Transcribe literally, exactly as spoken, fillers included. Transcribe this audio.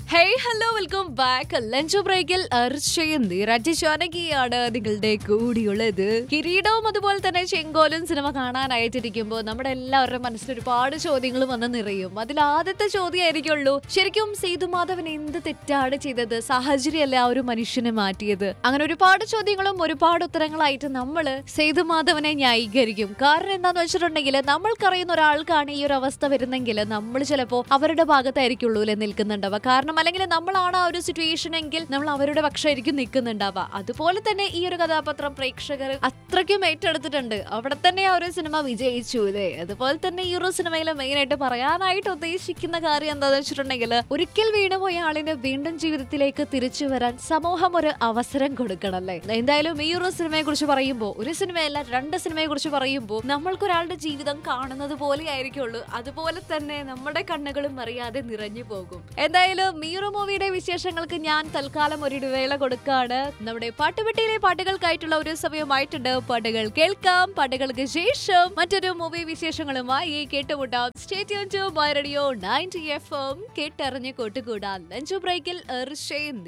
Hey hello welcome back. Lunch ബ്രേക്കിൽ അർച്ചയും നിരജ് ജാനകിയാണ് നിങ്ങളുടെ കൂടിയുള്ളത്. കിരീടവും അതുപോലെ തന്നെ ചെങ്കോലും സിനിമ കാണാനായിട്ടിരിക്കുമ്പോൾ നമ്മുടെ എല്ലാവരുടെ മനസ്സിൽ ഒരുപാട് ചോദ്യങ്ങൾ വന്ന് നിറയും. അതിൽ ആദ്യത്തെ ചോദ്യമായിരിക്കുള്ളൂ, ശരിക്കും സേതുമാധവൻ എന്ത് തെറ്റാണ് ചെയ്തത്? സാഹചര്യമല്ല ആ ഒരു മനുഷ്യനെ മാറ്റിയത്. അങ്ങനെ ഒരുപാട് ചോദ്യങ്ങളും ഒരുപാട് ഉത്തരങ്ങളായിട്ട് നമ്മള് സേതുമാധവനെ ന്യായീകരിക്കും. കാരണം എന്താന്ന് വെച്ചിട്ടുണ്ടെങ്കിൽ നമ്മൾക്കറിയുന്ന ഒരാൾക്കാണ് ഈ ഒരു അവസ്ഥ വരുന്നെങ്കിൽ നമ്മൾ ചിലപ്പോ അവരുടെ ഭാഗത്തായിരിക്കുള്ളൂ അല്ലെ നിൽക്കുന്നുണ്ടാവുക. കാരണം അല്ലെങ്കിൽ നമ്മളാണ് ആ ഒരു സിറ്റുവേഷൻ എങ്കിൽ നമ്മൾ അവരുടെ പക്ഷമായിരിക്കും നിൽക്കുന്നുണ്ടാവുക. അതുപോലെ തന്നെ ഈ ഒരു കഥാപാത്രം പ്രേക്ഷകർ അത്രയ്ക്കും ഏറ്റെടുത്തിട്ടുണ്ട്. അവിടെ തന്നെ ആ ഒരു സിനിമ വിജയിച്ചു അല്ലേ. അതുപോലെ തന്നെ ഈ ഒരു സിനിമയിൽ മെയിൻ ആയിട്ട് പറയാനായിട്ട് ഉദ്ദേശിക്കുന്ന കാര്യം എന്താണെന്ന് വെച്ചിട്ടുണ്ടെങ്കിൽ, ഒരിക്കൽ വീണുപോയ ആളിന് വീണ്ടും ജീവിതത്തിലേക്ക് തിരിച്ചു വരാൻ സമൂഹം ഒരു അവസരം കൊടുക്കണം അല്ലേ. എന്തായാലും ഈ ഒരു സിനിമയെ കുറിച്ച് പറയുമ്പോൾ, ഒരു സിനിമയല്ല രണ്ട് സിനിമയെ കുറിച്ച് പറയുമ്പോൾ നമ്മൾക്കൊരാളുടെ ജീവിതം കാണുന്നത് പോലെ ആയിരിക്കുള്ളൂ. അതുപോലെ തന്നെ നമ്മുടെ കണ്ണുകളും അറിയാതെ നിറഞ്ഞു പോകും. എന്തായാലും ഈ ഒരു മൂവിയുടെ വിശേഷങ്ങൾക്ക് ഞാൻ തൽക്കാലം ഒരു ഇടവേള കൊടുക്കാണ്. നമ്മുടെ പാട്ടുപെട്ടിയിലെ പാട്ടുകൾക്കായിട്ടുള്ള ഒരു സമയമായിട്ടുണ്ട്. പാട്ടുകൾ കേൾക്കാം. പാട്ടുകൾക്ക് ശേഷം മറ്റൊരു മൂവി വിശേഷങ്ങളുമായി കേട്ടുമുട്ടാം. Stay tune to my radio ninety F M. കേട്ടറിഞ്ഞ് കൂട്ടുകൂടാൻ ലഞ്ച് ബ്രേക്കിൽ